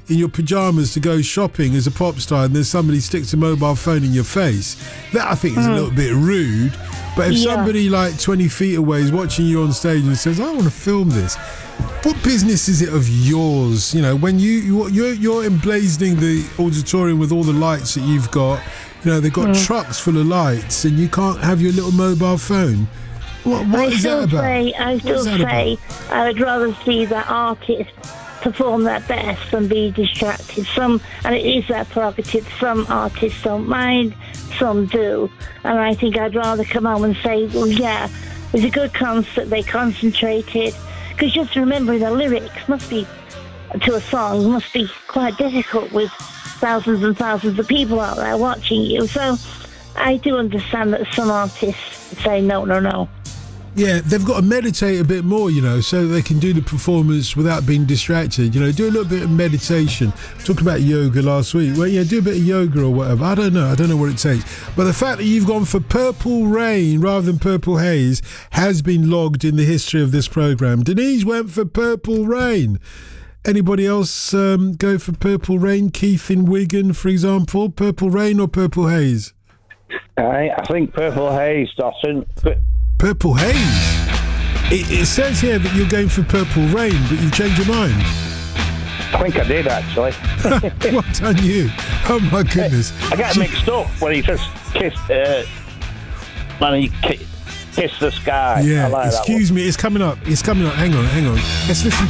in your pyjamas to go shopping as a pop star, and then somebody sticks a mobile phone in your face. That I think is a little bit rude. But if somebody like 20 feet away is watching you on stage and says, "I want to film this," what business is it of yours? You know, when you're emblazoning the auditorium with all the lights that you've got. You know, they've got trucks full of lights, and you can't have your little mobile phone. What is that about? I still say I would rather see that artist perform their best than be distracted. And it is their prerogative. Some artists don't mind, some do. And I think I'd rather come home and say, well, yeah, it was a good concert, they concentrated. Because just remembering the lyrics must be, to a song, must be quite difficult with thousands and thousands of people out there watching you. So I do understand that some artists say no. Yeah, they've got to meditate a bit more, you know, so they can do the performance without being distracted. You know, do a little bit of meditation. Talking about yoga last week. Well, yeah, do a bit of yoga or whatever. I don't know what it takes. But the fact that you've gone for Purple Rain rather than Purple Haze has been logged in the history of this programme. Denise went for Purple Rain. Anybody else go for Purple Rain? Keith in Wigan, for example. Purple Rain or Purple Haze? I think Purple Haze, Dawson. Purple Haze? It says here that you're going for Purple Rain, but you've changed your mind. I think I did, actually. What done you? Oh, my goodness. I got mixed up when he just kissed... Kiss the Sky. Yeah, I like excuse me, it's coming up. Hang on. Let's listen